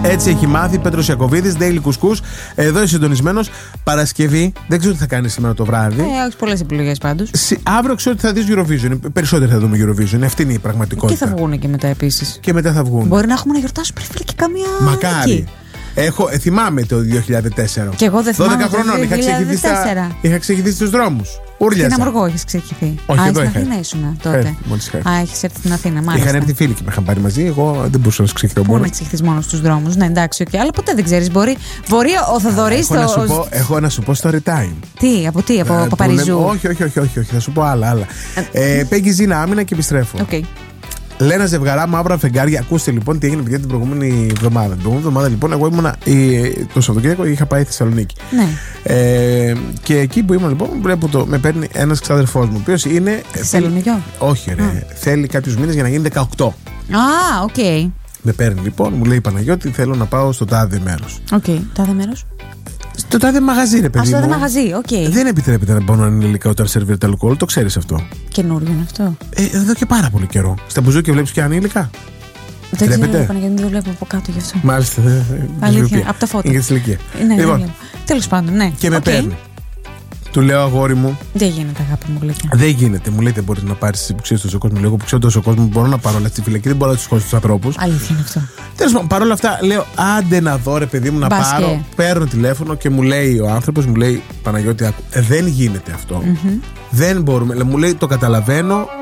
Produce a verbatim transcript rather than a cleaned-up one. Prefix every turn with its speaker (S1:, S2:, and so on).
S1: Έτσι έχει μάθει Πέτρος Ιακωβίδης, Daily Κουσκούς. Εδώ είσαι συντονισμένος. Παρασκευή, δεν ξέρω τι θα κάνει σήμερα το βράδυ.
S2: Ε, έχει πολλές επιλογές πάντως.
S1: Αύριο ξέρω ότι θα δεις Eurovision. Περισσότερο θα δούμε Eurovision. Αυτή είναι η πραγματικότητα.
S2: Και θα βγουν και μετά επίσης.
S1: Και μετά θα βγουν.
S2: Μπορεί να έχουμε να γιορτάσουμε φίλε και καμία.
S1: Μακάρι.
S2: Εκεί.
S1: Έχω, ε, θυμάμαι το δύο χιλιάδες τέσσερα.
S2: Και εγώ δεν θυμάμαι.
S1: δώδεκα χρονών είχα ξεκινήσει, είχα ξεκινήσει στους δρόμους. Ούρλιαζα.
S2: Στην Αμοργό έχεις ξεκινήσει.
S1: Όχι,
S2: Α,
S1: εδώ
S2: στην
S1: είχα.
S2: Αθήνα ήσουν τότε.
S1: Έρθει,
S2: Α, έχεις έρθει στην Αθήνα, μάλιστα.
S1: Είχαν έρθει φίλοι και με είχαν πάρει μαζί. Εγώ δεν μπορούσα να ξεκινήσω
S2: μόνο.
S1: μόνο.
S2: να ξεκινήσει μόνο στους δρόμους. Ναι, εντάξει, okay. Αλλά ποτέ δεν ξέρεις. Μπορεί, μπορεί ο Θοδωρής.
S1: Έχω,
S2: το...
S1: να σου πω, έχω να σου πω story time.
S2: Τι, από τι, από
S1: ε,
S2: Παπαριζού.
S1: Όχι, όχι, όχι, όχι, όχι, θα σου πω άλλα. άλλα. ε, Πέγγι Ζήνα, άμυνα και επιστρέφω.
S2: Okay.
S1: Λένα ζευγαρά, μαύρα φεγγάρια. Ακούστε λοιπόν τι έγινε παιδιά την προηγούμενη εβδομάδα. Την προηγούμενη εβδομάδα λοιπόν, εγώ ήμουνα το Σαββατοκύριακο, είχα πάει στη Θεσσαλονίκη.
S2: Ναι.
S1: Ε, και εκεί που ήμουν λοιπόν, βλέπω το, με παίρνει ένας ξαδερφός μου, ο οποίος είναι.
S2: Θεσσαλονίκη.
S1: Όχι, ρε. Mm. Θέλει κάποιους μήνες για να γίνει δεκαοκτώ.
S2: Α, οκ. Okay.
S1: Με παίρνει λοιπόν, μου λέει Παναγιώτη, θέλω να πάω στο τάδε μέρος.
S2: Οκ, okay. Τάδε μέρος.
S1: Στο τάδε μαγαζί, ρε παιδί.
S2: Α, στο
S1: μου.
S2: τάδε μαγαζί, οκ. Okay.
S1: Δεν επιτρέπεται να πάνε ανηλικά όταν σερβίρεται αλκοόλ, το ξέρεις αυτό.
S2: Καινούριο είναι αυτό.
S1: Ε, εδώ και πάρα πολύ καιρό. Στα μπουζούκια βλέπεις και ανήλικα.
S2: Δεν ξέρω, Παναγιώτη, δεν το βλέπω από κάτω γι' αυτό.
S1: Μάλιστα.
S2: Αλήθεια, από τα φώτα.
S1: Είναι και τη ηλικία.
S2: Ναι,
S1: λοιπόν,
S2: τέλος πάντων, ναι.
S1: Και με okay. παίρνει. Του λέω αγόρι μου.
S2: Δεν γίνεται, αγάπη μου, γλυκιά.
S1: Δεν γίνεται. Μου λέει δεν μπορεί να πάρει τι υποψίε του κόσμο. Λέω που ξέρω τόσο κόσμο μπορώ να πάρω, αλλά στη φυλακή δεν μπορώ να του χώσω του ανθρώπου.
S2: Αλήθεια είναι αυτό.
S1: Τέλος πάντων, παρόλα αυτά λέω άντε να δω ρε παιδί μου να Μπάσκε. πάρω. Παίρνω τηλέφωνο και μου λέει ο άνθρωπος, μου λέει Παναγιώτη, άκου, δεν γίνεται αυτό. Mm-hmm. Δεν μπορούμε. Μου λέει το καταλαβαίνω,